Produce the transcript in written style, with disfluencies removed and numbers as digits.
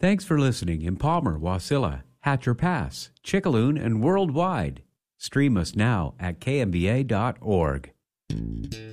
Thanks for listening in Palmer, Wasilla, Hatcher Pass, Chickaloon, and worldwide. Stream us now at kmba.org.